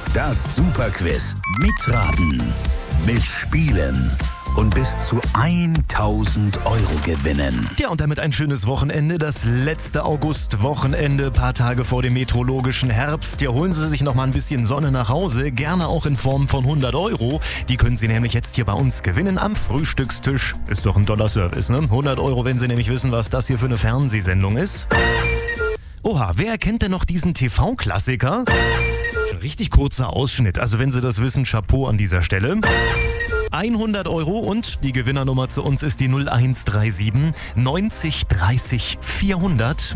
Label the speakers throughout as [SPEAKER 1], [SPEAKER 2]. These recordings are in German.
[SPEAKER 1] Das Superquiz. Mitraten, mitspielen und bis zu 1.000 Euro gewinnen.
[SPEAKER 2] Ja, und damit ein schönes Wochenende. Das letzte August-Wochenende, paar Tage vor dem meteorologischen Herbst. Ja, holen Sie sich noch mal ein bisschen Sonne nach Hause, gerne auch in Form von 100 Euro. Die können Sie nämlich jetzt hier bei uns gewinnen am Frühstückstisch. Ist doch ein toller Service, ne? 100 Euro, wenn Sie nämlich wissen, was das hier für eine Fernsehsendung ist. Oha, wer kennt denn noch diesen TV-Klassiker? Richtig kurzer Ausschnitt, also wenn Sie das wissen, Chapeau an dieser Stelle. 100 Euro und die Gewinnernummer zu uns ist die 0137 90 30 400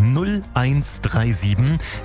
[SPEAKER 2] 0137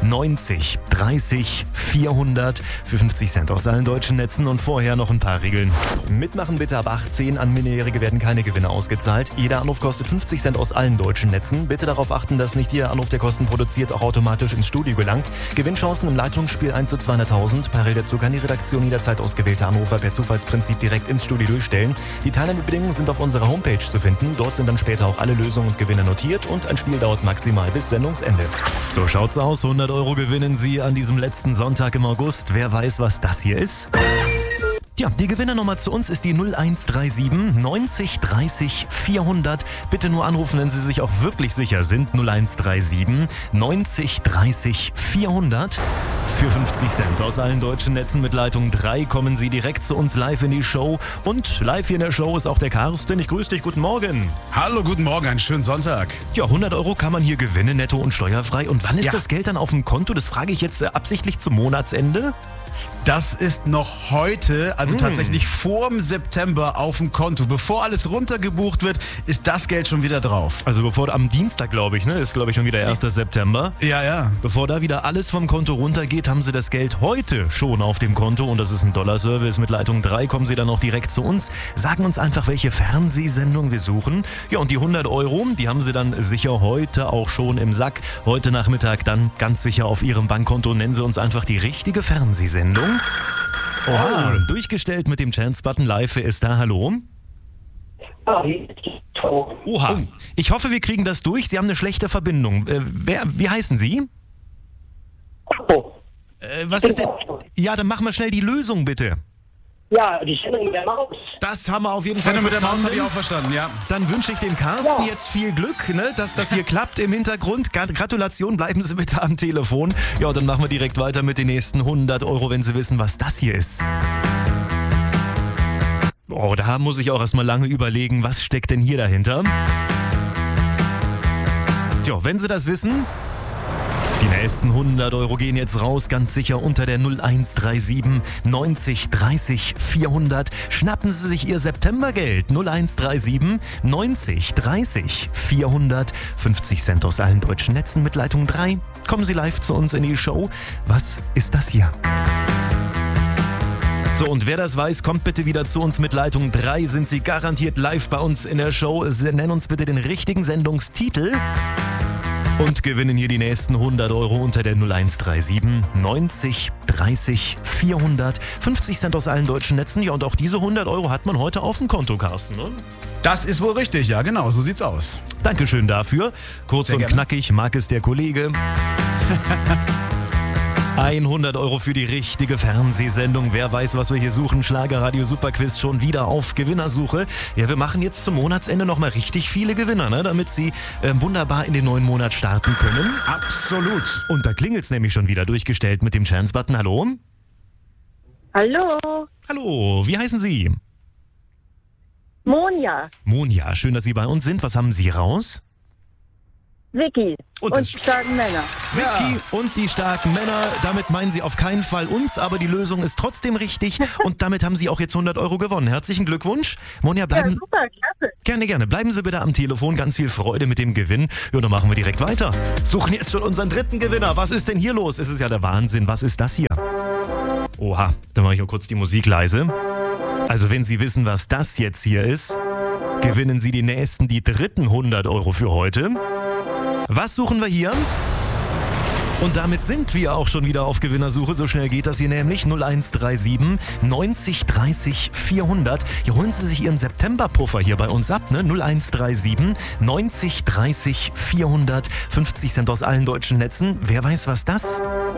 [SPEAKER 2] 90 30 400 für 50 Cent aus allen deutschen Netzen und vorher noch ein paar Regeln. Mitmachen bitte ab 18, an Minderjährige werden keine Gewinne ausgezahlt. Jeder Anruf kostet 50 Cent aus allen deutschen Netzen. Bitte darauf achten, dass nicht jeder Anruf, der Kosten produziert, auch automatisch ins Studio gelangt. Gewinnchancen im Leitungsspiel 1 zu 200.000. Parallel dazu kann die Redaktion jederzeit ausgewählte Anrufer per Zufallsprinzip direkt ins Studio durchstellen. Die Teilnahmebedingungen sind auf unserer Homepage zu finden. Dort sind dann später auch alle Lösungen und Gewinne notiert und ein Spiel dauert maximal bis Sendungsende. So schaut's aus. 100 Euro gewinnen Sie an diesem letzten Sonntag im August. Wer weiß, was das hier ist? Ja, die Gewinnernummer zu uns ist die 0137 90 30 400. Bitte nur anrufen, wenn Sie sich auch wirklich sicher sind. 0137 90 30 400. Für 50 Cent aus allen deutschen Netzen mit Leitung 3 kommen Sie direkt zu uns live in die Show. Und live hier in der Show ist auch der Carsten. Ich grüße dich, guten Morgen.
[SPEAKER 3] Hallo, guten Morgen, einen schönen Sonntag.
[SPEAKER 2] Ja, 100 Euro kann man hier gewinnen, netto und steuerfrei. Und wann ist das Geld dann auf dem Konto? Das frage ich jetzt absichtlich zum Monatsende.
[SPEAKER 3] Das ist noch heute, also tatsächlich vorm September auf dem Konto. Bevor alles runtergebucht wird, ist das Geld schon wieder drauf.
[SPEAKER 2] Also bevor am Dienstag, glaube ich, ist glaube ich schon wieder 1. September.
[SPEAKER 3] Ja.
[SPEAKER 2] Bevor da wieder alles vom Konto runtergeht, haben Sie das Geld heute schon auf dem Konto und das ist ein Dollar-Service. Mit Leitung 3 kommen Sie dann auch direkt zu uns, sagen uns einfach, welche Fernsehsendung wir suchen. Ja, und die 100 Euro, die haben Sie dann sicher heute auch schon im Sack. Heute Nachmittag dann ganz sicher auf Ihrem Bankkonto. Nennen Sie uns einfach die richtige Fernsehsendung. Oha, durchgestellt mit dem Chance-Button live. Wer ist da? Hallo? Oha, ich hoffe, wir kriegen das durch. Sie haben eine schlechte Verbindung. Wie heißen Sie? Was ist denn? Ja, dann machen wir schnell die Lösung, bitte.
[SPEAKER 4] Ja, die Sendung mit der Maus.
[SPEAKER 2] Das haben wir auf jeden Fall
[SPEAKER 3] Mit der
[SPEAKER 2] verstanden.
[SPEAKER 3] Maus habe ich auch verstanden, ja.
[SPEAKER 2] Dann wünsche ich dem Carsten jetzt viel Glück, dass das hier klappt im Hintergrund. Gratulation, bleiben Sie bitte am Telefon. Ja, und dann machen wir direkt weiter mit den nächsten 100 Euro, wenn Sie wissen, was das hier ist. Oh, da muss ich auch erstmal lange überlegen, was steckt denn hier dahinter? Tja, wenn Sie das wissen... Die nächsten 100 Euro gehen jetzt raus, ganz sicher unter der 0137 90 30 400. Schnappen Sie sich Ihr Septembergeld. 0137 90 30 400. 50 Cent aus allen deutschen Netzen mit Leitung 3. Kommen Sie live zu uns in die Show. Was ist das hier? So, und wer das weiß, kommt bitte wieder zu uns mit Leitung 3. Sind Sie garantiert live bei uns in der Show. Sie nennen uns bitte den richtigen Sendungstitel. Und gewinnen hier die nächsten 100 Euro unter der 0137 90 30 400. 50 Cent aus allen deutschen Netzen. Ja, und auch diese 100 Euro hat man heute auf dem Konto, Carsten, ne?
[SPEAKER 3] Das ist wohl richtig, ja, genau, so sieht's aus.
[SPEAKER 2] Dankeschön dafür. Kurz
[SPEAKER 3] Sehr
[SPEAKER 2] und
[SPEAKER 3] gerne.
[SPEAKER 2] knackig, mag es der Kollege. 100 Euro für die richtige Fernsehsendung. Wer weiß, was wir hier suchen. Schlagerradio Superquiz schon wieder auf Gewinnersuche. Ja, wir machen jetzt zum Monatsende nochmal richtig viele Gewinner, damit Sie wunderbar in den neuen Monat starten können.
[SPEAKER 3] Absolut.
[SPEAKER 2] Und da klingelt's nämlich schon wieder durchgestellt mit dem Chance-Button. Hallo?
[SPEAKER 4] Hallo,
[SPEAKER 2] Hallo, wie heißen Sie?
[SPEAKER 4] Monja,
[SPEAKER 2] Monja, schön, dass Sie bei uns sind. Was haben Sie raus?
[SPEAKER 4] Vicky
[SPEAKER 2] Und
[SPEAKER 4] und
[SPEAKER 2] das-
[SPEAKER 4] die starken Männer.
[SPEAKER 2] Vicky und die starken Männer. Damit meinen Sie auf keinen Fall uns, aber die Lösung ist trotzdem richtig. Und damit haben Sie auch jetzt 100 Euro gewonnen. Herzlichen Glückwunsch. Monja,
[SPEAKER 4] Ja,
[SPEAKER 2] bleiben...
[SPEAKER 4] super, klasse.
[SPEAKER 2] Gerne. Bleiben Sie bitte am Telefon. Ganz viel Freude mit dem Gewinn. Ja, dann machen wir direkt weiter. Suchen jetzt schon unseren dritten Gewinner. Was ist denn hier los? Es ist ja der Wahnsinn. Was ist das hier? Oha, dann mache ich auch kurz die Musik leise. Also wenn Sie wissen, was das jetzt hier ist, gewinnen Sie die dritten 100 Euro für heute. Was suchen wir hier? Und damit sind wir auch schon wieder auf Gewinnersuche. So schnell geht das hier nämlich. 0137 90 30 400. Hier holen Sie sich Ihren Septemberpuffer hier bei uns ab. Ne? 0137 90 30 400. 50 Cent aus allen deutschen Netzen. Wer weiß, was das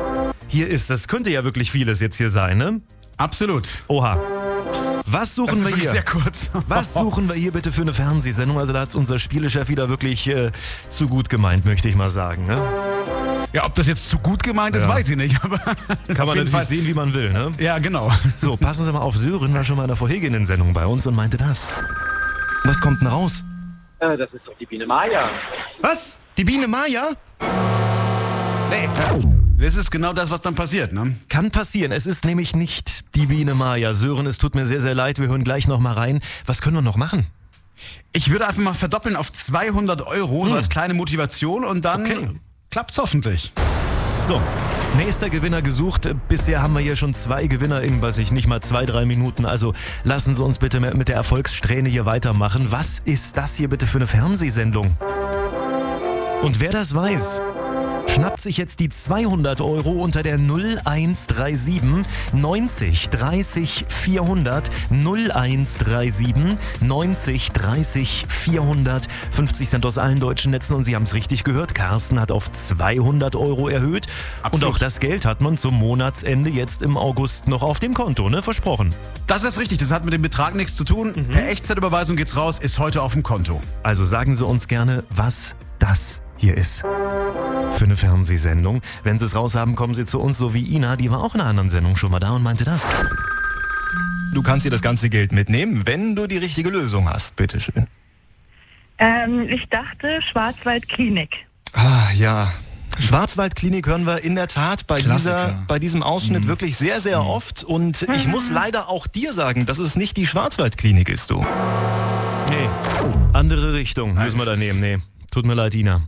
[SPEAKER 2] hier ist. Das könnte ja wirklich vieles jetzt hier sein, ne?
[SPEAKER 3] Absolut.
[SPEAKER 2] Oha. Was
[SPEAKER 3] Das
[SPEAKER 2] suchen
[SPEAKER 3] ist
[SPEAKER 2] wir
[SPEAKER 3] wirklich
[SPEAKER 2] hier?
[SPEAKER 3] sehr kurz.
[SPEAKER 2] Was suchen wir hier bitte für eine Fernsehsendung? Also da hat unser Spielechef wieder wirklich zu gut gemeint, möchte ich mal sagen. Ne?
[SPEAKER 3] Ja, ob das jetzt zu gut gemeint ist,
[SPEAKER 2] Ja.
[SPEAKER 3] weiß ich nicht. Aber
[SPEAKER 2] Kann
[SPEAKER 3] auf
[SPEAKER 2] man
[SPEAKER 3] jeden
[SPEAKER 2] natürlich
[SPEAKER 3] Fall.
[SPEAKER 2] sehen, wie man will. Ne?
[SPEAKER 3] Ja, genau.
[SPEAKER 2] So, passen Sie mal auf, Sören war schon mal in der vorhergehenden Sendung bei uns und meinte das. Was kommt denn raus?
[SPEAKER 5] Das ist doch die Biene Maya.
[SPEAKER 2] Was? Die Biene Maya? Nee.
[SPEAKER 3] Das ist genau das, was dann passiert, ne?
[SPEAKER 2] Kann passieren. Es ist nämlich nicht die Biene Maya. Sören, es tut mir sehr, sehr leid. Wir hören gleich noch mal rein. Was können wir noch machen?
[SPEAKER 3] Ich würde einfach mal verdoppeln auf 200 Euro, so als kleine Motivation und dann
[SPEAKER 2] Okay.
[SPEAKER 3] klappt's hoffentlich.
[SPEAKER 2] So, nächster Gewinner gesucht. Bisher haben wir hier schon 2 Gewinner in, weiß ich nicht mal 2-3 Minuten. Also lassen Sie uns bitte mit der Erfolgssträhne hier weitermachen. Was ist das hier bitte für eine Fernsehsendung? Und wer das weiß, schnappt sich jetzt die 200 Euro unter der 0137 90 30 400 0137 90 30 400 50 Cent aus allen deutschen Netzen und Sie haben es richtig gehört, Carsten hat auf 200 Euro erhöht.
[SPEAKER 3] Absolut.
[SPEAKER 2] Und auch das Geld hat man zum Monatsende jetzt im August noch auf dem Konto, ne? Versprochen.
[SPEAKER 3] Das ist richtig, das hat mit dem Betrag nichts zu tun. Per Echtzeitüberweisung geht's raus, ist heute auf dem Konto.
[SPEAKER 2] Also sagen Sie uns gerne, was das hier ist. Für eine Fernsehsendung. Wenn Sie es raus haben, kommen Sie zu uns, so wie Ina, die war auch in einer anderen Sendung schon mal da und meinte das.
[SPEAKER 6] Du kannst dir das ganze Geld mitnehmen, wenn du die richtige Lösung hast. Bitteschön.
[SPEAKER 7] Ich dachte Schwarzwaldklinik.
[SPEAKER 6] Ah, ja. Schwarzwaldklinik hören wir in der Tat bei
[SPEAKER 3] Klassiker.
[SPEAKER 6] diesem Ausschnitt wirklich sehr, sehr oft. Und ich muss leider auch dir sagen, dass es nicht die Schwarzwaldklinik ist, du.
[SPEAKER 2] Nee, andere Richtung müssen wir da nehmen. Nee, tut mir leid, Ina.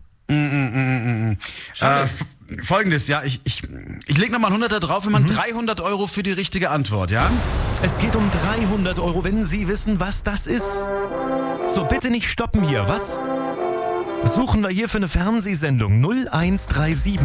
[SPEAKER 3] Folgendes, ja, ich leg nochmal 100er drauf, wenn man 300 Euro für die richtige Antwort, ja?
[SPEAKER 2] Es geht um 300 Euro, wenn Sie wissen, was das ist. So, bitte nicht stoppen hier. Was suchen wir hier für eine Fernsehsendung? 0137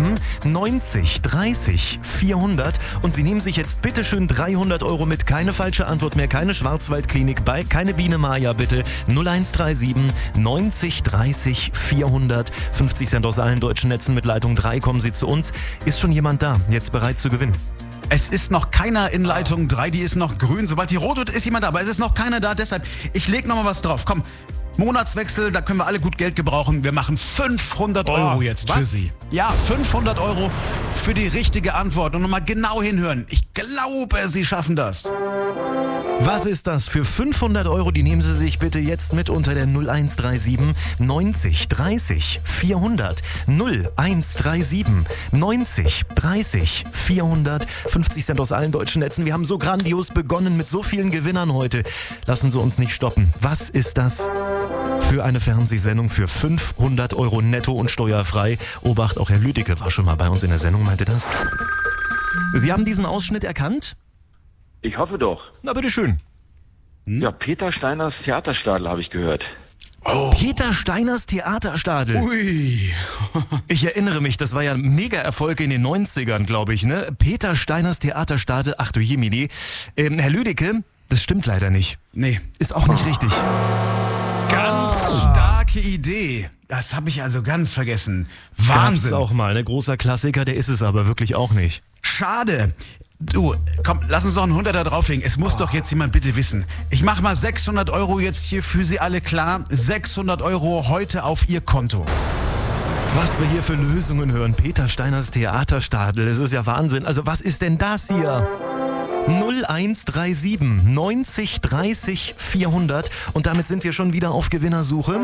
[SPEAKER 2] 90 30 400 und Sie nehmen sich jetzt bitteschön 300 Euro mit. Keine falsche Antwort mehr, keine Schwarzwaldklinik bei, keine Biene Maya bitte. 0137 90 30 400 50 Cent aus allen deutschen Netzen mit Leitung 3. Kommen Sie zu uns. Ist schon jemand da, jetzt bereit zu gewinnen?
[SPEAKER 3] Es ist noch keiner in Leitung 3, die ist noch grün. Sobald die rot wird, ist jemand da, aber es ist noch keiner da. Deshalb, ich leg nochmal was drauf. Komm, Monatswechsel, da können wir alle gut Geld gebrauchen. Wir machen 500 Euro jetzt für
[SPEAKER 2] was?
[SPEAKER 3] Sie. Ja, 500 Euro für die richtige Antwort. Und nochmal genau hinhören. Ich glaube, Sie schaffen das.
[SPEAKER 2] Was ist das für 500 Euro? Die nehmen Sie sich bitte jetzt mit unter der 0137 90 30 400 0137 90 30 400 50 Cent aus allen deutschen Netzen. Wir haben so grandios begonnen mit so vielen Gewinnern heute. Lassen Sie uns nicht stoppen. Was ist das für eine Fernsehsendung für 500 Euro netto und steuerfrei? Obacht, auch Herr Lüdecke war schon mal bei uns in der Sendung, meinte das. Sie haben diesen Ausschnitt erkannt?
[SPEAKER 5] Ich hoffe doch.
[SPEAKER 2] Na, bitteschön.
[SPEAKER 5] Ja, Peter Steiners Theaterstadel habe ich gehört.
[SPEAKER 2] Peter Steiners Theaterstadel.
[SPEAKER 3] Ui.
[SPEAKER 2] Ich erinnere mich, das war ja ein Mega-Erfolg in den 90ern, glaube ich, ne? Peter Steiners Theaterstadel, ach du Jemini. Herr Lüdecke, das stimmt leider nicht.
[SPEAKER 3] Nee,
[SPEAKER 2] Ist auch nicht richtig.
[SPEAKER 3] ganz starke Idee. Das habe ich also ganz vergessen.
[SPEAKER 2] Gab's
[SPEAKER 3] Wahnsinn.
[SPEAKER 2] auch mal, ne? Großer Klassiker, der ist es aber wirklich auch nicht.
[SPEAKER 3] Schade. Du, komm, lass uns doch einen 100er drauflegen. Es muss doch jetzt jemand bitte wissen. Ich mach mal 600 Euro jetzt hier für Sie alle klar. 600 Euro heute auf Ihr Konto.
[SPEAKER 2] Was wir hier für Lösungen hören. Peter Steiners Theaterstadel, das ist ja Wahnsinn. Also was ist denn das hier? 0137 90 30 400 und damit sind wir schon wieder auf Gewinnersuche.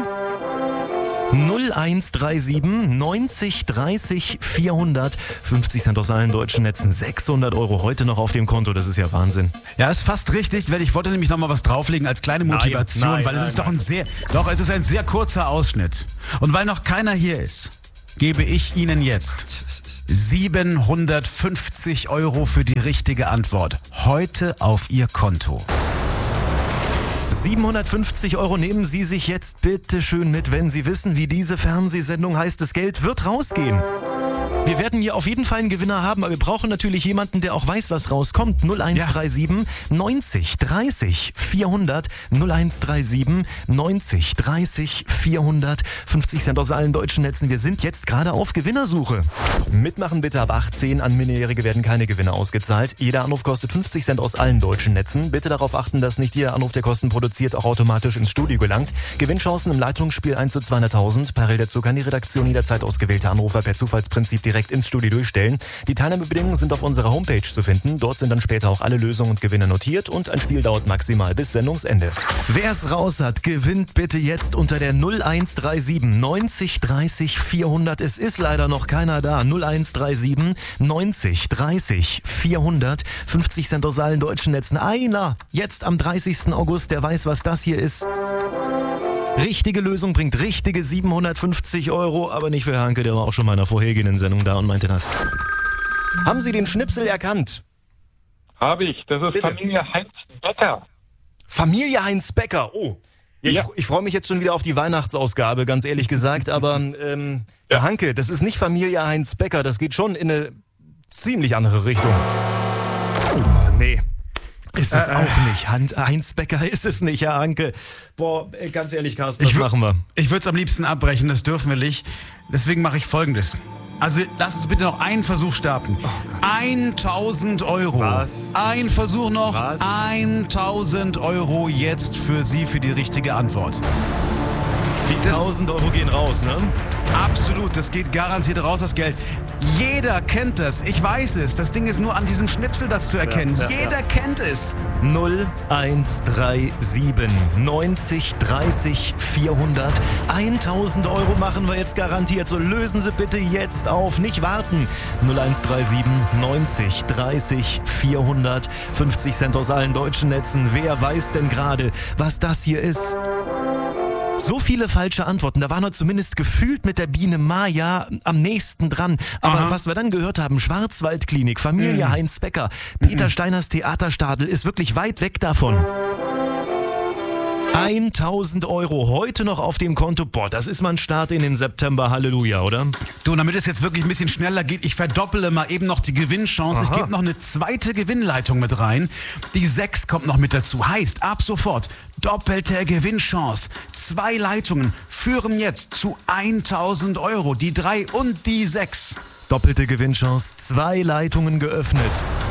[SPEAKER 2] 0137 90 30 400 50 Cent aus allen deutschen Netzen, 600 Euro heute noch auf dem Konto, das ist ja Wahnsinn.
[SPEAKER 3] Ja, ist fast richtig, weil ich wollte nämlich noch mal was drauflegen als kleine Motivation,
[SPEAKER 2] Nein,
[SPEAKER 3] weil es ist doch es ist ein sehr kurzer Ausschnitt. Und weil noch keiner hier ist, gebe ich Ihnen jetzt 750 Euro für die richtige Antwort. Heute auf Ihr Konto.
[SPEAKER 2] 750 Euro nehmen Sie sich jetzt bitte schön mit, wenn Sie wissen, wie diese Fernsehsendung heißt. Das Geld wird rausgehen. Wir werden hier auf jeden Fall einen Gewinner haben, aber wir brauchen natürlich jemanden, der auch weiß, was rauskommt. 0137 90 30 400 0137 90 30 400 50 Cent aus allen deutschen Netzen. Wir sind jetzt gerade auf Gewinnersuche. Mitmachen bitte ab 18. An Minderjährige werden keine Gewinne ausgezahlt. Jeder Anruf kostet 50 Cent aus allen deutschen Netzen. Bitte darauf achten, dass nicht jeder Anruf, der Kosten produziert, auch automatisch ins Studio gelangt. Gewinnchancen im Leitungsspiel 1 zu 200.000. Parallel dazu kann die Redaktion jederzeit ausgewählte Anrufer per Zufallsprinzip direkt ins Studio durchstellen. Die Teilnahmebedingungen sind auf unserer Homepage zu finden. Dort sind dann später auch alle Lösungen und Gewinne notiert und ein Spiel dauert maximal bis Sendungsende. Wer es raus hat, gewinnt bitte jetzt unter der 0137 90 30 400. Es ist leider noch keiner da. 0137 90 30 400. 50 Cent aus allen deutschen Netzen. Einer jetzt am 30. August, der weiß, was das hier ist. Richtige Lösung bringt richtige 750 €, aber nicht für Hanke, der war auch schon mal in einer vorhergehenden Sendung da und meinte das. Haben Sie den Schnipsel erkannt?
[SPEAKER 8] Habe ich. Das ist
[SPEAKER 2] Bitte.
[SPEAKER 8] Familie Heinz Becker.
[SPEAKER 2] Familie Heinz Becker, oh. Ja,
[SPEAKER 8] Ja.
[SPEAKER 2] Ich freue mich jetzt schon wieder auf die Weihnachtsausgabe, ganz ehrlich gesagt, aber
[SPEAKER 8] Ja.
[SPEAKER 2] Hanke, das ist nicht Familie Heinz Becker, das geht schon in eine ziemlich andere Richtung. Nee. Ist es auch nicht. Heinz Becker ist es nicht, Herr Hanke. Boah, ganz ehrlich, Carsten, was machen wir?
[SPEAKER 3] Ich würde es am liebsten abbrechen, das dürfen wir nicht. Deswegen mache ich Folgendes. Also lass uns bitte noch einen Versuch starten. 1.000 €.
[SPEAKER 2] Was?
[SPEAKER 3] Ein Versuch noch.
[SPEAKER 2] Was?
[SPEAKER 3] 1.000 € jetzt für Sie für die richtige Antwort.
[SPEAKER 2] Die 1.000 € gehen raus, ne?
[SPEAKER 3] Absolut, das geht garantiert raus, das Geld. Jeder kennt das, ich weiß es. Das Ding ist nur an diesem Schnipsel, das zu erkennen. Jeder kennt es.
[SPEAKER 2] 0137 90 30 400. 1.000 € machen wir jetzt garantiert. So lösen Sie bitte jetzt auf, nicht warten. 0137 90 30 400. 50 Cent aus allen deutschen Netzen. Wer weiß denn gerade, was das hier ist? So viele falsche Antworten. Da waren wir zumindest gefühlt mit der Biene Maya am nächsten dran. Aber was wir dann gehört haben, Schwarzwaldklinik, Familie Heinz Becker, Peter Steiners Theaterstadel ist wirklich weit weg davon. 1.000 € heute noch auf dem Konto. Boah, das ist mal ein Start in den September. Halleluja, oder?
[SPEAKER 3] Du, und damit es jetzt wirklich ein bisschen schneller geht, ich verdoppele mal eben noch die Gewinnchance. Ich gebe noch eine zweite Gewinnleitung mit rein. Die 6 kommt noch mit dazu. Heißt, ab sofort doppelte Gewinnchance. 2 Leitungen führen jetzt zu 1.000 €. Die 3 und die 6.
[SPEAKER 2] Doppelte Gewinnchance, 2 Leitungen geöffnet.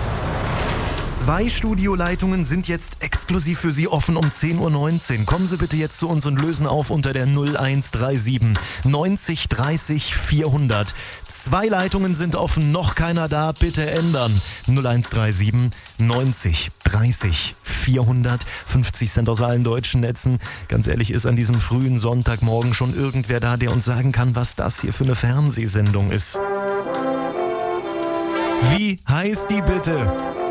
[SPEAKER 2] 2 Studioleitungen sind jetzt exklusiv für Sie offen um 10.19 Uhr. Kommen Sie bitte jetzt zu uns und lösen auf unter der 0137 90 30 400. 2 Leitungen sind offen, noch keiner da, bitte ändern. 0137 90 30 400. 50 Cent aus allen deutschen Netzen. Ganz ehrlich, ist an diesem frühen Sonntagmorgen schon irgendwer da, der uns sagen kann, was das hier für eine Fernsehsendung ist? Wie heißt die bitte?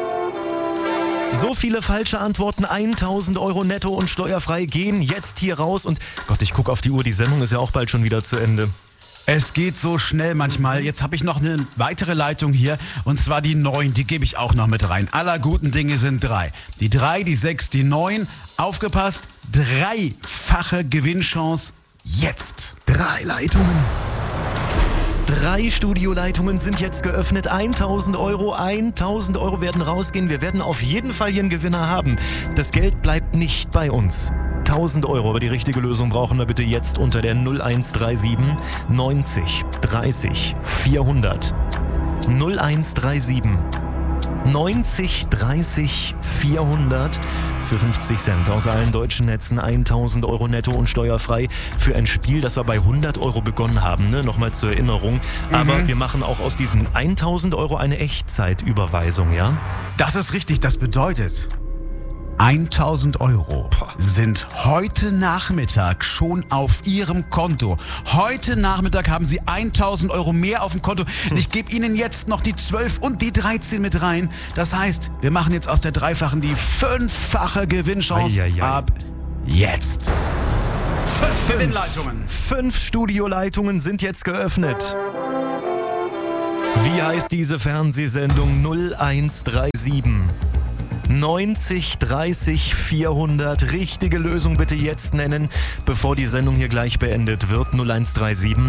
[SPEAKER 2] So viele falsche Antworten, 1.000 € netto und steuerfrei gehen jetzt hier raus. Und Gott, ich gucke auf die Uhr, die Sendung ist ja auch bald schon wieder zu Ende.
[SPEAKER 3] Es geht so schnell manchmal. Jetzt habe ich noch eine weitere Leitung hier. Und zwar die 9, die gebe ich auch noch mit rein. Aller guten Dinge sind 3. Die 3, die 6, die 9. Aufgepasst, 3-fache Gewinnchance jetzt.
[SPEAKER 2] 3 Leitungen. 3 Studioleitungen sind jetzt geöffnet. 1.000 €. 1.000 € werden rausgehen. Wir werden auf jeden Fall hier einen Gewinner haben. Das Geld bleibt nicht bei uns. 1.000 €. Aber die richtige Lösung brauchen wir bitte jetzt unter der 0137 90 30 400. 0137 90 30 400 für 50 Cent aus allen deutschen Netzen. 1.000 € netto und steuerfrei für ein Spiel, das wir bei 100 € begonnen haben. Ne? Nochmal zur Erinnerung. Aber wir machen auch aus diesen 1.000 € eine Echtzeitüberweisung, ja?
[SPEAKER 3] Das ist richtig, das bedeutet 1.000 € sind heute Nachmittag schon auf Ihrem Konto. Heute Nachmittag haben Sie 1.000 € mehr auf dem Konto. Ich gebe Ihnen jetzt noch die 12 und die 13 mit rein. Das heißt, wir machen jetzt aus der dreifachen die 5-fache Gewinnchance ab jetzt. 5 Gewinnleitungen.
[SPEAKER 2] 5 Studioleitungen sind jetzt geöffnet. Wie heißt diese Fernsehsendung? 0137 90 30 400. Richtige Lösung bitte jetzt nennen, bevor die Sendung hier gleich beendet wird. 0137